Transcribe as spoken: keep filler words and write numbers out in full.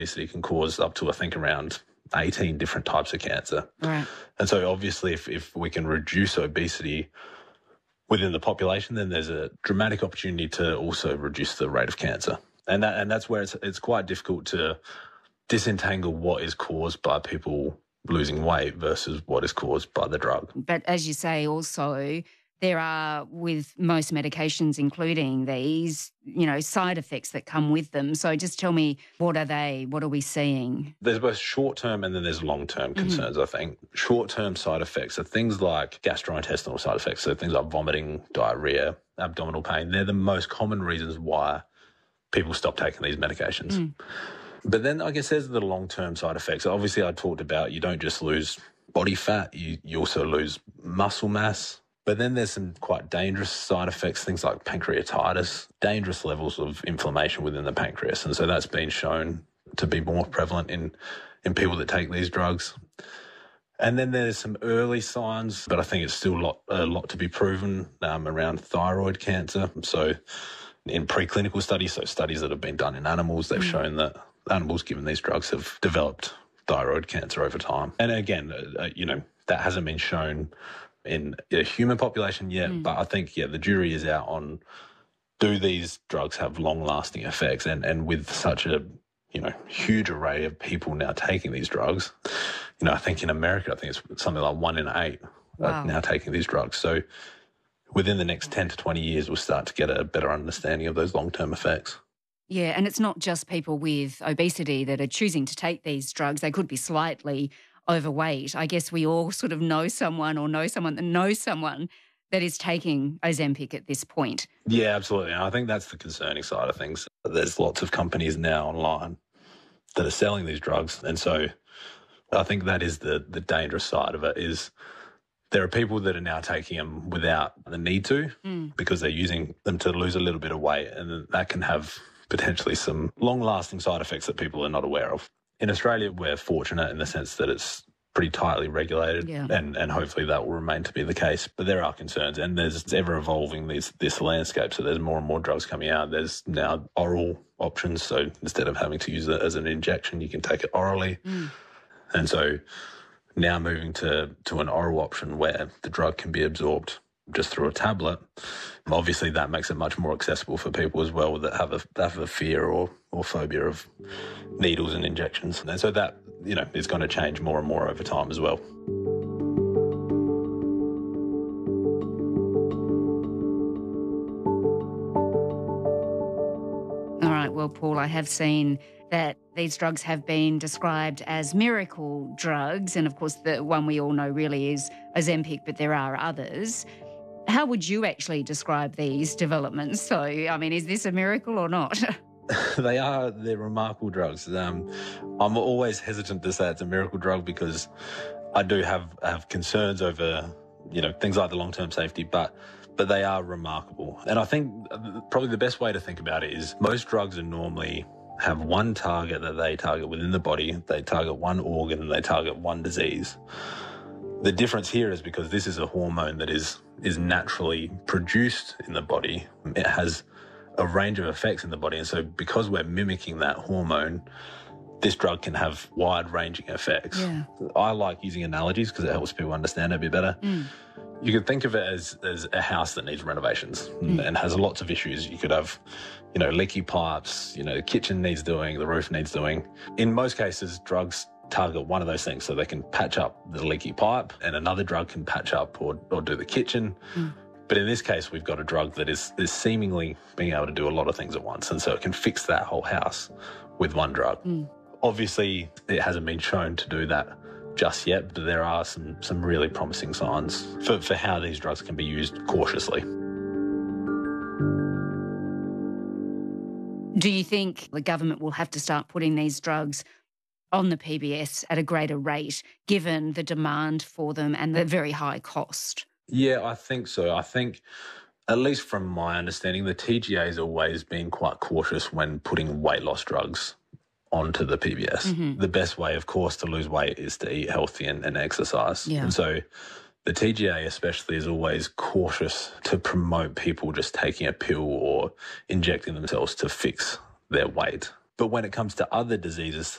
obesity can cause up to, I think, around eighteen different types of cancer. Right. And so obviously if, if we can reduce obesity within the population, then there's a dramatic opportunity to also reduce the rate of cancer. And that and that's where it's it's quite difficult to disentangle what is caused by people losing weight versus what is caused by the drug. But as you say, also, there are, with most medications, including these, you know, side effects that come with them. So just tell me, what are they? What are we seeing? There's both short-term and then there's long-term concerns, mm-hmm. I think. Short-term side effects are things like gastrointestinal side effects, so things like vomiting, diarrhea, abdominal pain. They're the most common reasons why people stop taking these medications. Mm. But then I guess there's the long-term side effects. Obviously, I talked about you don't just lose body fat, you, you also lose muscle mass. But then there's some quite dangerous side effects, things like pancreatitis, dangerous levels of inflammation within the pancreas. And so that's been shown to be more prevalent in, in people that take these drugs. And then there's some early signs, but I think it's still a lot, a lot to be proven um, around thyroid cancer. So in preclinical studies, so studies that have been done in animals, they've mm. shown that animals given these drugs have developed thyroid cancer over time. And again, uh, you know, that hasn't been shown in a human population yet, mm. but I think, yeah, the jury is out on, do these drugs have long-lasting effects? And and with such a, you know, huge array of people now taking these drugs, you know, I think in America, I think it's something like one in eight wow. are now taking these drugs. So within the next ten to twenty years, we'll start to get a better understanding of those long-term effects. Yeah, and it's not just people with obesity that are choosing to take these drugs. They could be slightly overweight. I guess we all sort of know someone or know someone that knows someone that is taking Ozempic at this point. Yeah, absolutely. And I think that's the concerning side of things. There's lots of companies now online that are selling these drugs. And so I think that is the, the dangerous side of it, is there are people that are now taking them without the need to mm. because they're using them to lose a little bit of weight, and that can have potentially some long-lasting side effects that people are not aware of. In Australia, we're fortunate in the sense that it's pretty tightly regulated, yeah. and, and hopefully that will remain to be the case. But there are concerns, and there's ever-evolving this, this landscape, so there's more and more drugs coming out. There's now oral options, so instead of having to use it as an injection, you can take it orally. Mm. And so now moving to, to an oral option where the drug can be absorbed just through a tablet, obviously that makes it much more accessible for people as well that have a have a fear or, or phobia of needles and injections. And so that, you know, is going to change more and more over time as well. All right, well, Paul, I have seen that these drugs have been described as miracle drugs, and of course the one we all know really is Ozempic, but there are others. How would you actually describe these developments? So, I mean, is this a miracle or not? They are, they're remarkable drugs. Um, I'm always hesitant to say it's a miracle drug because I do have, have concerns over, you know, things like the long-term safety, but but they are remarkable. And I think probably the best way to think about it is most drugs are normally have one target that they target within the body, they target one organ, and they target one disease. The difference here is because this is a hormone that is is naturally produced in the body. It has a range of effects in the body, and so because we're mimicking that hormone, this drug can have wide-ranging effects. Yeah. I like using analogies because it helps people understand it a bit better. Mm. You could think of it as, as a house that needs renovations mm. and has lots of issues. You could have, you know, leaky pipes, you know, the kitchen needs doing, the roof needs doing. In most cases, drugs target one of those things, so they can patch up the leaky pipe, and another drug can patch up or, or do the kitchen. Mm. But in this case, we've got a drug that is, is seemingly being able to do a lot of things at once, and so it can fix that whole house with one drug. Mm. Obviously, it hasn't been shown to do that just yet, but there are some, some really promising signs for, for how these drugs can be used cautiously. Do you think the government will have to start putting these drugs on the P B S at a greater rate, given the demand for them and the very high cost? Yeah, I think so. I think, at least from my understanding, the T G A has always been quite cautious when putting weight loss drugs onto the P B S. Mm-hmm. The best way, of course, to lose weight is to eat healthy and, and exercise. Yeah. And so the T G A especially is always cautious to promote people just taking a pill or injecting themselves to fix their weight. But when it comes to other diseases